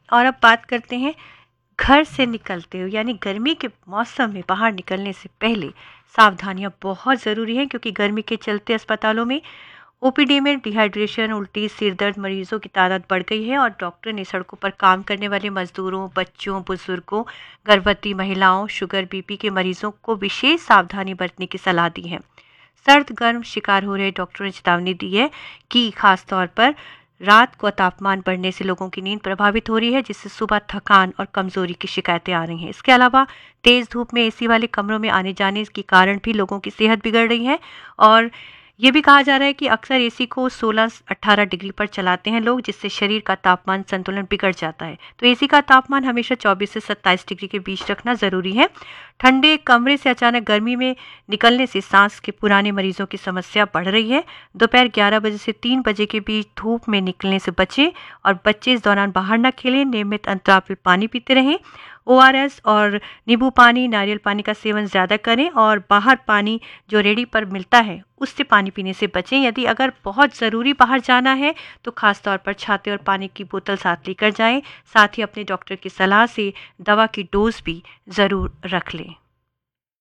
और अब बात करते हैं घर से निकलते हो यानी गर्मी के मौसम में बाहर निकलने से पहले सावधानियां बहुत ज़रूरी हैं, क्योंकि गर्मी के चलते अस्पतालों में ओपीडी में डिहाइड्रेशन, उल्टी, सिर दर्द मरीजों की तादाद बढ़ गई है और डॉक्टर ने सड़कों पर काम करने वाले मजदूरों, बच्चों, बुजुर्गों, गर्भवती महिलाओं, शुगर बीपी के मरीजों को विशेष सावधानी बरतने की सलाह दी है। सर्द गर्म शिकार हो रहे डॉक्टरों ने चेतावनी दी है कि खास तौर पर रात को तापमान बढ़ने से लोगों की नींद प्रभावित हो रही है, जिससे सुबह थकान और कमजोरी की शिकायतें आ रही हैं। इसके अलावा तेज धूप में एसी वाले कमरों में आने जाने के कारण भी लोगों की सेहत बिगड़ रही है और ये भी कहा जा रहा है कि अक्सर एसी को 16-18 डिग्री पर चलाते हैं लोग, जिससे शरीर का तापमान संतुलन बिगड़ जाता है। तो एसी का तापमान हमेशा 24 से 27 डिग्री के बीच रखना ज़रूरी है। ठंडे कमरे से अचानक गर्मी में निकलने से सांस के पुराने मरीजों की समस्या बढ़ रही है। दोपहर 11 बजे से 3 बजे के बीच धूप में निकलने से बचें और बच्चे इस दौरान बाहर न खेलें। नियमित अंतराल पर पानी पीते रहें। ओआरएस और नींबू पानी, नारियल पानी का सेवन ज़्यादा करें और बाहर पानी जो रेडी पर मिलता है उससे पानी पीने से बचें। यदि अगर बहुत ज़रूरी बाहर जाना है तो खास तौर पर छाते और पानी की बोतल साथ लेकर जाएं। साथ ही अपने डॉक्टर की सलाह से दवा की डोज भी ज़रूर रख लें।